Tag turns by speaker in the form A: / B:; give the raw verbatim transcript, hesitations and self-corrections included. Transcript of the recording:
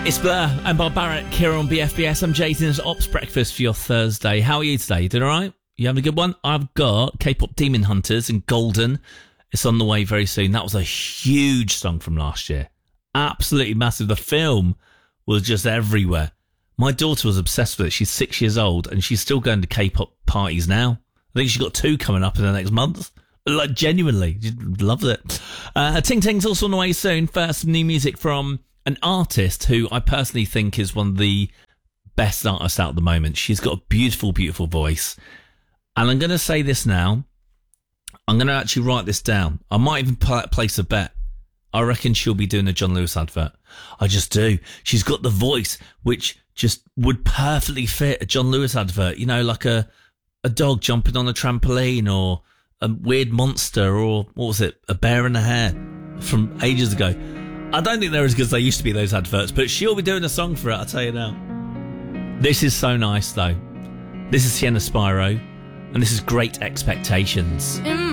A: It's Blur and Barbaric here on B F B S. I'm Jason. It's Ops Breakfast for your Thursday. How are you today? You doing all right? You having a good one? I've got K-pop Demon Hunters and Golden. It's on the way very soon. That was a huge song from last year. Absolutely massive. The film was just everywhere. My daughter was obsessed with it. She's six years old and she's still going to K-pop parties now. I think she's got two coming up in the next month. Like, genuinely. She loves it. Uh, Ting Ting's also on the way soon. First, some new music from an artist who I personally think is one of the best artists out at the moment. She's got a beautiful, beautiful voice. And I'm going to say this now. I'm going to actually write this down. I might even pl- place a bet. I reckon she'll be doing a John Lewis advert. I just do. She's got the voice which just would perfectly fit a John Lewis advert. You know, like a, a dog jumping on a trampoline, or a weird monster, or what was it? A bear in a hare from ages ago. I don't think they're as good as they used to be, those adverts, but she'll be doing a song for it, I'll tell you now. This is so nice, though. This is Sienna Spyro, and this is Great Expectations.